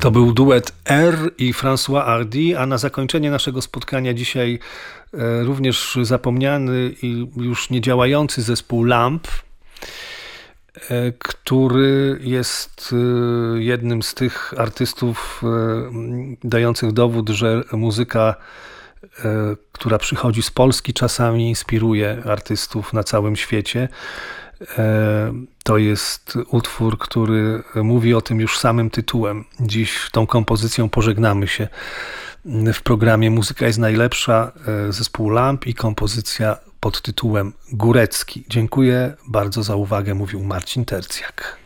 To był duet R i François Hardy, a na zakończenie naszego spotkania dzisiaj również zapomniany i już niedziałający zespół Lamp, który jest jednym z tych artystów dających dowód, że muzyka, która przychodzi z Polski, czasami inspiruje artystów na całym świecie. To jest utwór, który mówi o tym już samym tytułem. Dziś tą kompozycją pożegnamy się w programie Muzyka jest najlepsza, zespół Lamp i kompozycja pod tytułem Górecki. Dziękuję bardzo za uwagę, mówił Marcin Tercjak.